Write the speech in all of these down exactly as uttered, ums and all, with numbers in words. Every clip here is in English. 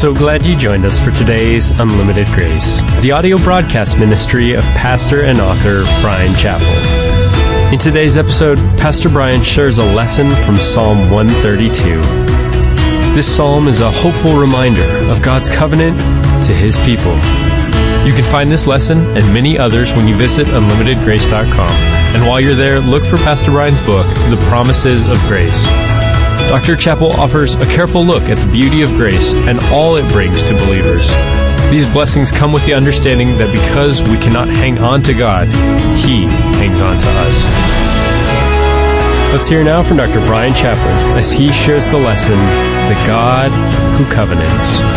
So glad you joined us for today's Unlimited Grace, the audio broadcast ministry of pastor and author Bryan Chapell. In today's episode, Pastor Bryan shares a lesson from Psalm one thirty-two. This psalm is a hopeful reminder of God's covenant to His people. You can find this lesson and many others when you visit unlimited grace dot com. And while you're there, look for Pastor Bryan's book, The Promises of Grace. Doctor Chapell offers a careful look at the beauty of grace and all it brings to believers. These blessings come with the understanding that because we cannot hang on to God, He hangs on to us. Let's hear now from Doctor Bryan Chapell as he shares the lesson, The God Who Covenants.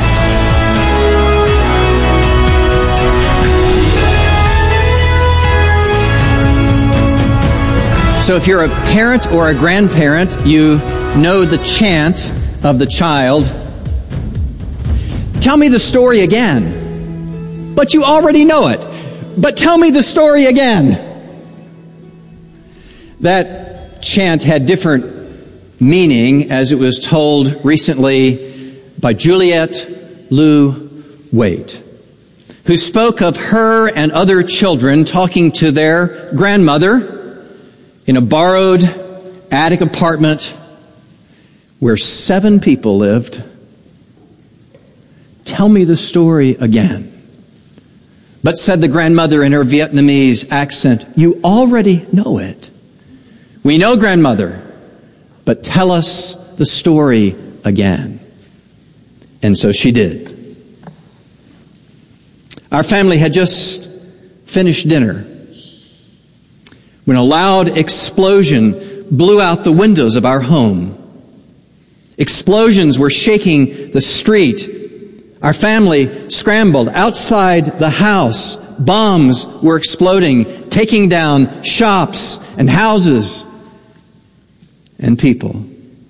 So if you're a parent or a grandparent, you know the chant of the child, "Tell me the story again." But you already know it. But tell me the story again. That chant had different meaning as it was told recently by Juliette Lou Waite, who spoke of her and other children talking to their grandmother in a borrowed attic apartment where seven people lived. "Tell me the story again." But said the grandmother in her Vietnamese accent, "You already know it." "We know, grandmother, but tell us the story again." And so she did. Our family had just finished dinner when a loud explosion blew out the windows of our home. Explosions were shaking the street. Our family scrambled outside the house. Bombs were exploding, taking down shops and houses and people.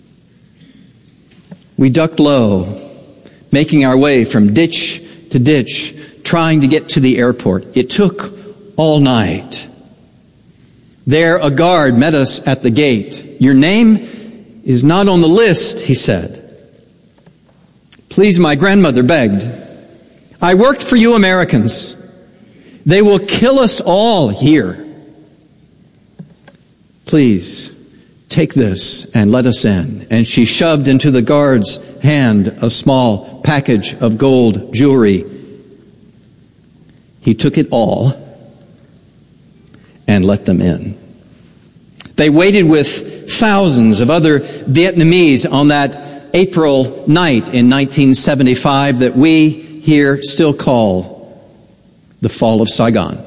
We ducked low, making our way from ditch to ditch, trying to get to the airport. It took all night. There, a guard met us at the gate. "Your name is not on the list," he said. "Please," my grandmother begged. "I worked for you Americans. They will kill us all here. Please, take this and let us in." And she shoved into the guard's hand a small package of gold jewelry. He took it all and let them in. They waited with thousands of other Vietnamese on that April night in nineteen seventy-five that we here still call the fall of Saigon.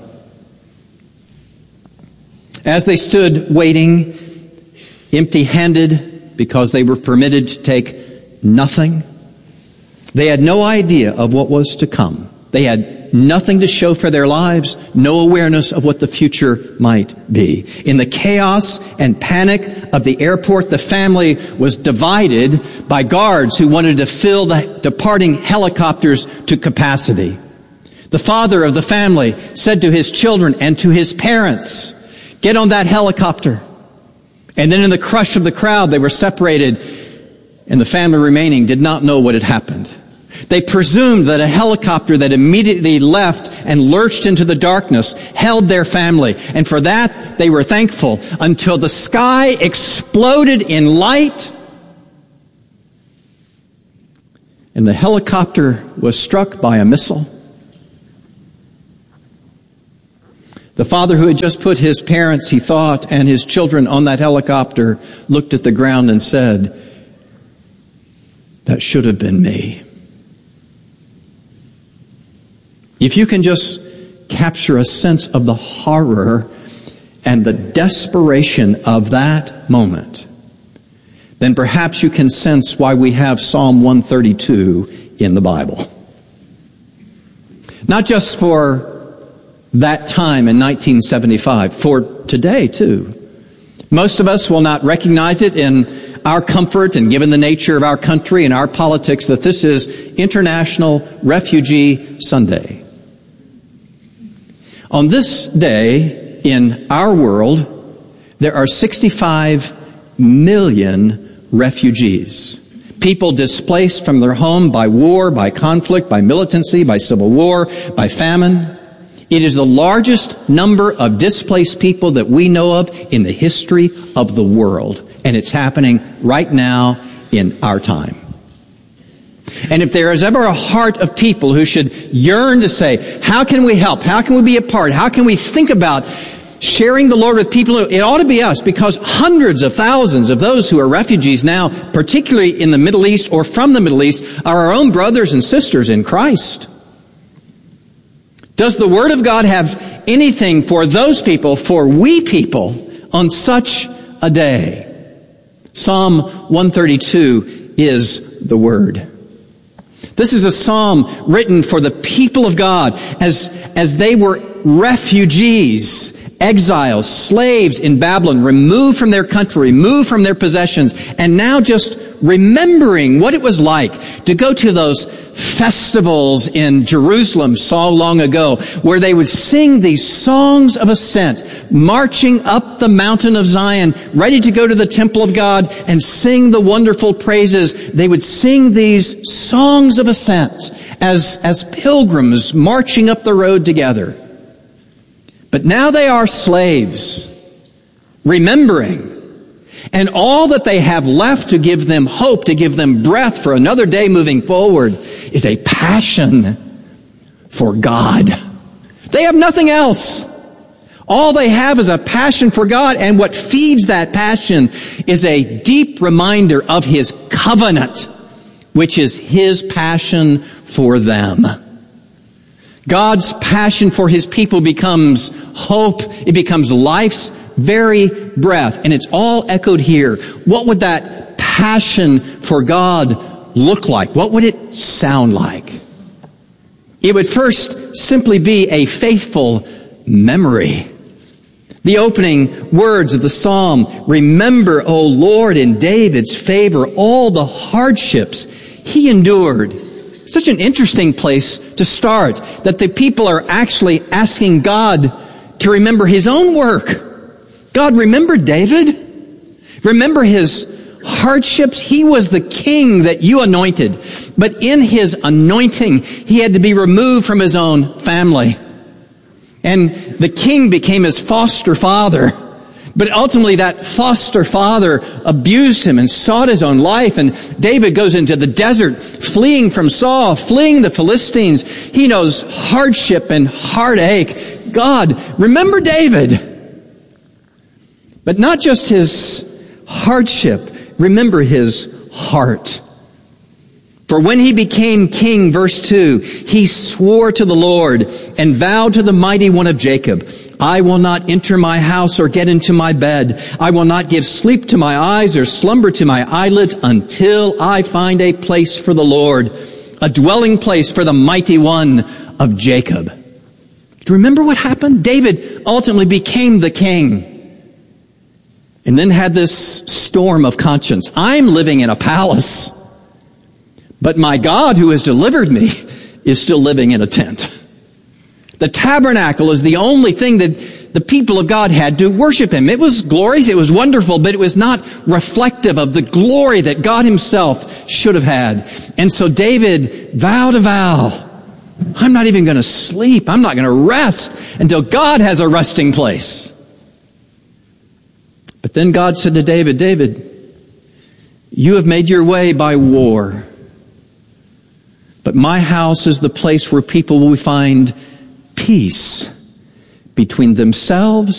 As they stood waiting, empty-handed because they were permitted to take nothing, they had no idea of what was to come. They had nothing to show for their lives, no awareness of what the future might be. In the chaos and panic of the airport, the family was divided by guards who wanted to fill the departing helicopters to capacity. The father of the family said to his children and to his parents, "Get on that helicopter." And then in the crush of the crowd, they were separated, and the family remaining did not know what had happened. They presumed that a helicopter that immediately left and lurched into the darkness held their family. And for that, they were thankful until the sky exploded in light and the helicopter was struck by a missile. The father who had just put his parents, he thought, and his children on that helicopter looked at the ground and said, "That should have been me." If you can just capture a sense of the horror and the desperation of that moment, then perhaps you can sense why we have Psalm one thirty-two in the Bible. Not just for that time in nineteen seventy-five, for today too. Most of us will not recognize it in our comfort and given the nature of our country and our politics that this is International Refugee Sunday. On this day in our world, there are sixty-five million refugees. People displaced from their home by war, by conflict, by militancy, by civil war, by famine. It is the largest number of displaced people that we know of in the history of the world. And it's happening right now in our time. And if there is ever a heart of people who should yearn to say, how can we help? How can we be a part? How can we think about sharing the Lord with people? It ought to be us, because hundreds of thousands of those who are refugees now, particularly in the Middle East or from the Middle East, are our own brothers and sisters in Christ. Does the Word of God have anything for those people, for we people, on such a day? Psalm one thirty-two is the Word. This is a psalm written for the people of God as, as they were refugees, exiles, slaves in Babylon, removed from their country, removed from their possessions, and now just remembering what it was like to go to those festivals in Jerusalem so long ago, where they would sing these songs of ascent, marching up the mountain of Zion, ready to go to the temple of God and sing the wonderful praises. They would sing these songs of ascent as, as pilgrims marching up the road together. But now they are slaves, remembering. And all that they have left to give them hope, to give them breath for another day moving forward, is a passion for God. They have nothing else. All they have is a passion for God, and what feeds that passion is a deep reminder of His covenant, which is His passion for them. God's passion for His people becomes hope. It becomes life's very breath. And it's all echoed here. What would that passion for God look like? What would it sound like? It would first simply be a faithful memory. The opening words of the psalm, remember, O Lord, in David's favor, all the hardships he endured. Such an interesting place to start, that the people are actually asking God to remember His own work. God, remember David? Remember his hardships? He was the king that you anointed. But in his anointing, he had to be removed from his own family. And the king became his foster father. But ultimately that foster father abused him and sought his own life. And David goes into the desert, fleeing from Saul, fleeing the Philistines. He knows hardship and heartache. God, remember David. But not just his hardship, remember his heart. For when he became king, verse two, he swore to the Lord and vowed to the mighty one of Jacob, I will not enter my house or get into my bed. I will not give sleep to my eyes or slumber to my eyelids until I find a place for the Lord, a dwelling place for the mighty one of Jacob. Do you remember what happened? David ultimately became the king. And then had this storm of conscience. I'm living in a palace, but my God who has delivered me is still living in a tent. The tabernacle is the only thing that the people of God had to worship Him. It was glorious, it was wonderful, but it was not reflective of the glory that God Himself should have had. And so David vowed a vow. I'm not even going to sleep. I'm not going to rest until God has a resting place. But then God said to David, David, you have made your way by war. But my house is the place where people will find peace between themselves